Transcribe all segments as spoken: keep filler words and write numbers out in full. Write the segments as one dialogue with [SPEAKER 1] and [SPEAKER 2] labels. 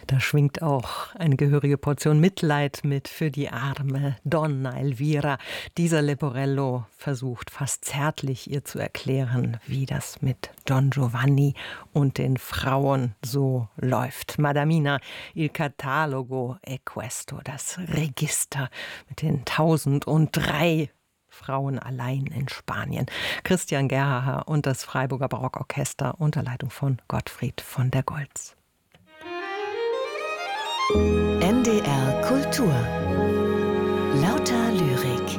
[SPEAKER 1] Da schwingt auch eine gehörige Portion Mitleid mit für die arme Donna Elvira. Dieser Leporello versucht fast zärtlich ihr zu erklären, wie das mit Don Giovanni und den Frauen so läuft. Madamina, il catalogo è questo, das Register mit den tausendundrei Frauen allein in Spanien. Christian Gerhaher und das Freiburger Barockorchester unter Leitung von Gottfried von der Goltz.
[SPEAKER 2] N D R Kultur. Lauter Lyrik.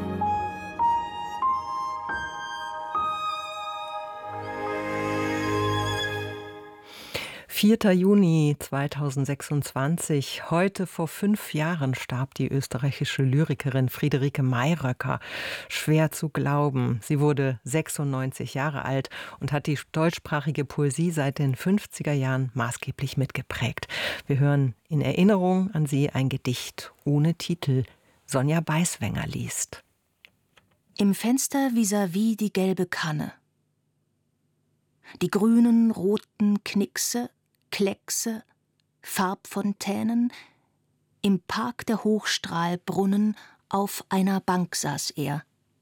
[SPEAKER 1] vierter Juni zweitausendsechsundzwanzig. Heute vor fünf Jahren starb die österreichische Lyrikerin Friederike Mayröcker. Schwer zu glauben. Sie wurde sechsundneunzig Jahre alt und hat die deutschsprachige Poesie seit den fünfziger Jahren maßgeblich mitgeprägt. Wir hören in Erinnerung an sie ein Gedicht ohne Titel. Sonja Beiswenger liest.
[SPEAKER 3] Im Fenster vis-à-vis die gelbe Kanne. Die grünen, roten Knickse, Kleckse, Farbfontänen, im Park der Hochstrahlbrunnen auf einer Bank saß er.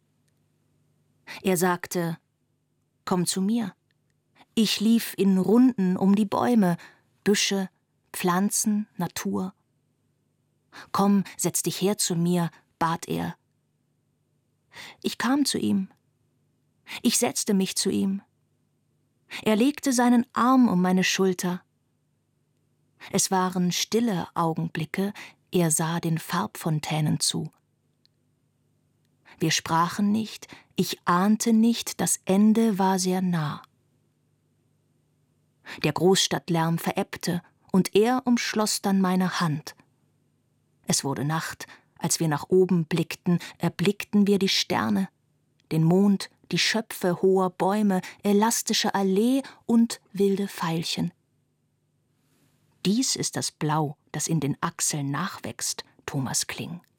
[SPEAKER 3] Er sagte, komm zu mir. Ich lief in Runden um die Bäume, Büsche, Pflanzen, Natur. Komm, setz dich her zu mir, bat er. Ich kam zu ihm. Ich setzte mich zu ihm. Er legte seinen Arm um meine Schulter. Es waren stille Augenblicke, er sah den Farbfontänen zu. Wir sprachen nicht, ich ahnte nicht, das Ende war sehr nah. Der Großstadtlärm verebbte, und er umschloss dann meine Hand. Es wurde Nacht, als wir nach oben blickten, erblickten wir die Sterne, den Mond, die Schöpfe hoher Bäume, elastische Allee und wilde Veilchen. Dies ist das Blau, das in den Achseln nachwächst, Thomas Kling.